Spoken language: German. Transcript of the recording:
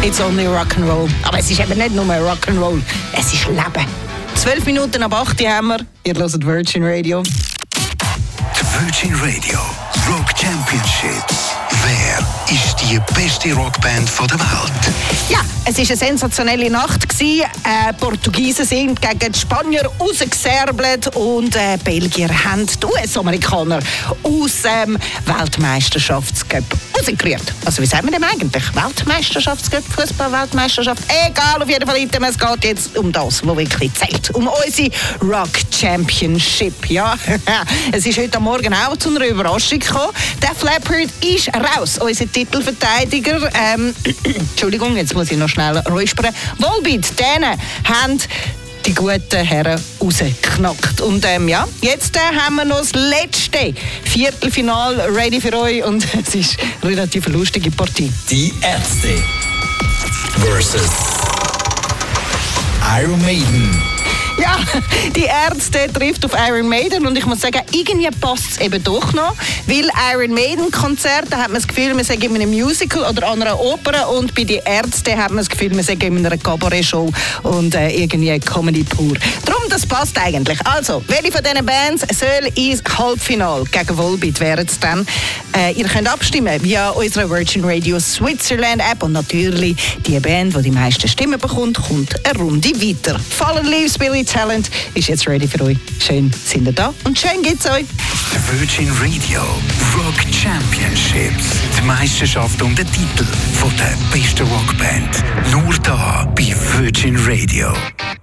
It's only Rock'n'Roll. Aber es ist eben nicht nur Rock'n'Roll, es ist Leben. 12 Minuten ab 8 Uhr haben wir. Ihr hört Virgin Radio. Die Virgin Radio Rock Championship. Wer ist die beste Rockband der Welt? Ja, es war eine sensationelle Nacht. Portugiesen sind gegen die Spanier rausgesärbelt und Belgier haben die US-Amerikaner aus dem Weltmeisterschaftscup rausgerührt. Also wie sagen wir dem eigentlich? Weltmeisterschaftscup, Fußball-Weltmeisterschaft? Egal, auf jeden Fall. Es geht jetzt um das, was wirklich zählt. Um unsere Rock Championship. Ja, es ist heute Morgen auch zu einer Überraschung gekommen. Der Leppard ist raus, unser Titelverteidiger. Entschuldigung, jetzt muss ich noch schnell räuspern. Volbeat, denen haben die guten Herren rausgeknackt. Und ja, jetzt haben wir noch das letzte Viertelfinale ready für euch und es ist eine relativ lustige Partie. Die Ärzte versus Iron Maiden. Ja, die Ärzte trifft auf Iron Maiden und ich muss sagen, irgendwie passt es eben doch noch, weil Iron Maiden Konzerte hat man das Gefühl, man sei in einem Musical oder an einer Oper und bei den Ärzten hat man das Gefühl, man sei in einer Kabarett-Show und irgendwie Comedy pur. Darum, das passt eigentlich. Also, welche von diesen Bands soll ins Halbfinale gegen Volbeat wären es dann? Ihr könnt abstimmen via unserer Virgin Radio Switzerland App und natürlich die Band, die die meisten Stimmen bekommt, kommt eine Runde weiter. Fallen Leaves Billy Talent ist jetzt ready für euch. Schön sind ihr da und schön geht's euch. Die Virgin Radio Rock Championships. Die Meisterschaft um den Titel von der besten Rockband. Nur da bei Virgin Radio.